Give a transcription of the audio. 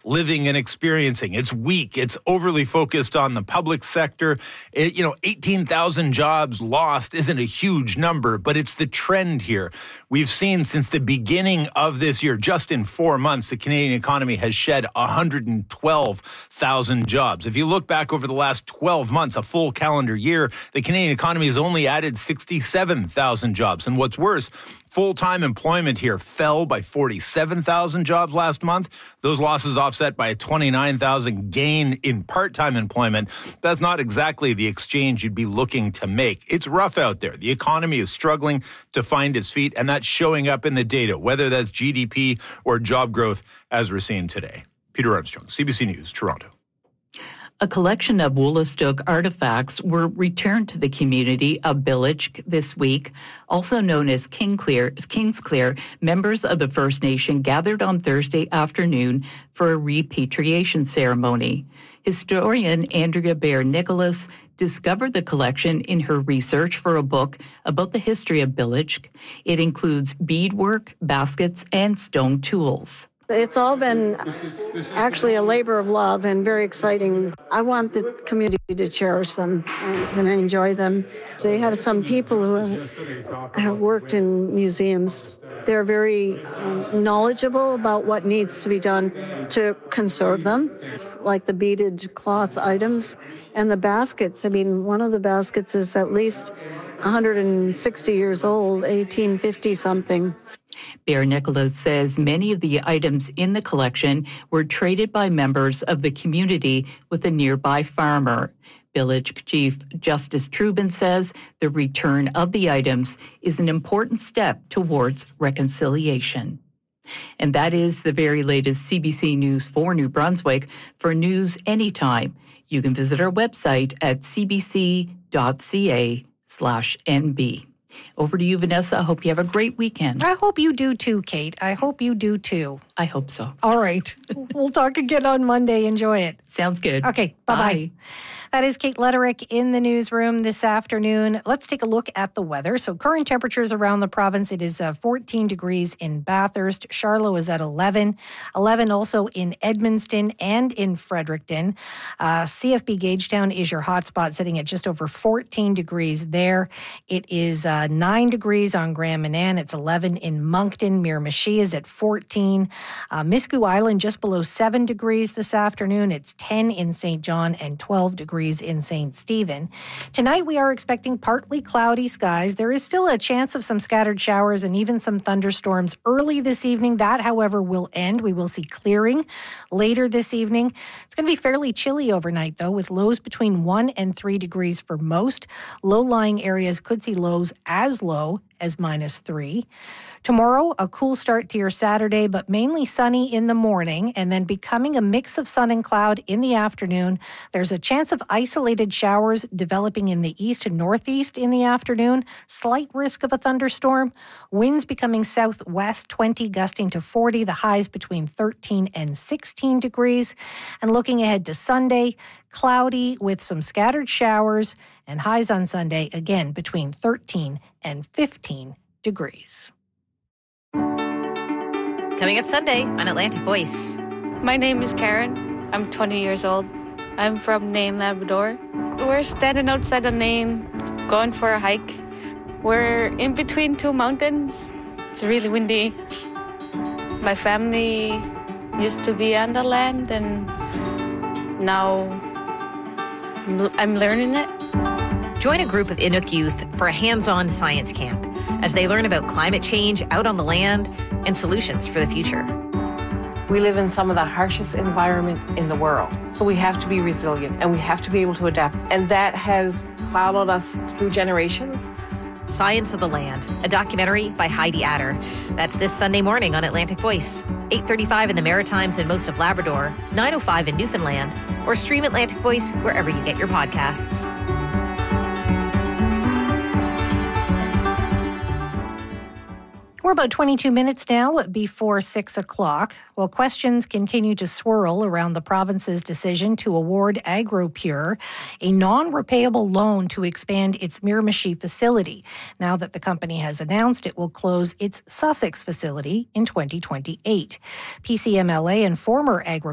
living and experiencing. It's weak. It's overly focused on the public sector. 18,000 jobs lost isn't a huge number, but it's the trend here. We've seen since the beginning of this year, just in 4 months, the Canadian economy has shed 112,000 jobs. If you look back over the last 12 months, a full calendar year, the Canadian economy has only added 67,000 jobs. And what's worse, full-time employment here fell by 47,000 jobs last month. Those losses offset by a 29,000 gain in part-time employment. That's not exactly the exchange you'd be looking to make. It's rough out there. The economy is struggling to find its feet, and that's showing up in the data, whether that's GDP or job growth, as we're seeing today. Peter Armstrong, CBC News, Toronto. A collection of Wolastoq artifacts were returned to the community of Biljik this week. Also known as Kingsclear, members of the First Nation gathered on Thursday afternoon for a repatriation ceremony. Historian Andrea Baer-Nicholas discovered the collection in her research for a book about the history of Biljik. It includes beadwork, baskets, and stone tools. It's all been actually a labor of love and very exciting. I want the community to cherish them and enjoy them. They have some people who have worked in museums. They're very knowledgeable about what needs to be done to conserve them, like the beaded cloth items and the baskets. I mean, one of the baskets is at least 160 years old, 1850-something. Baer-Nicholas says many of the items in the collection were traded by members of the community with a nearby farmer. Biljik Chief Justice Trubin says the return of the items is an important step towards reconciliation. And that is the very latest CBC News for New Brunswick. For news anytime, you can visit our website at cbc.ca/nb. Over to you, Vanessa. I hope you have a great weekend. I hope you do too, Kate. I hope you do too. I hope so. All right. We'll talk again on Monday. Enjoy it. Sounds good. Okay. Bye-bye. Bye. That is Kate Lederick in the newsroom this afternoon. Let's take a look at the weather. So current temperatures around the province, it is 14 degrees in Bathurst. Charlotte is at 11. 11 also in Edmundston and in Fredericton. CFB Gagetown is your hotspot, sitting at just over 14 degrees there. It is 9 degrees on Grand Manan. It's 11 in Moncton. Miramichi is at 14. Miscou Island just below 7 degrees this afternoon. It's 10 in St. John and 12 degrees in St. Stephen. Tonight we are expecting partly cloudy skies. There is still a chance of some scattered showers and even some thunderstorms early this evening. That, however, will end. We will see clearing later this evening. It's going to be fairly chilly overnight, though, with lows between 1 and 3 degrees for most. Low-lying areas could see lows as low as -3. Tomorrow, a cool start to your Saturday, but mainly sunny in the morning, and then becoming a mix of sun and cloud in the afternoon. There's a chance of isolated showers developing in the east and northeast in the afternoon. Slight risk of a thunderstorm. Winds becoming southwest, 20 gusting to 40. The highs between 13 and 16 degrees. And looking ahead to Sunday, cloudy with some scattered showers, and highs on Sunday, again, between 13 and 15 degrees. Coming up Sunday on Atlantic Voice. My name is Karen. I'm 20 years old. I'm from Nain, Labrador. We're standing outside of Nain, going for a hike. We're in between two mountains. It's really windy. My family used to be on the land, and now I'm learning it. Join a group of Inuk youth for a hands-on science camp as they learn about climate change out on the land and solutions for the future. We live in some of the harshest environment in the world, so we have to be resilient and we have to be able to adapt. And that has followed us through generations. Science of the Land, a documentary by Heidi Adder. That's this Sunday morning on Atlantic Voice, 8:35 in the Maritimes and most of Labrador, 9:05 in Newfoundland, or stream Atlantic Voice wherever you get your podcasts. We're about 22 minutes now before 6 o'clock. Well, questions continue to swirl around the province's decision to award AgroPure a non-repayable loan to expand its Miramichi facility, now that the company has announced it will close its Sussex facility in 2028. PCMLA and former